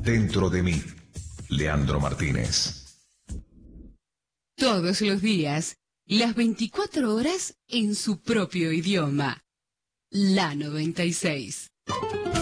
dentro de mí. Leandro Martínez. Todos los días, las 24 horas en su propio idioma. La 96.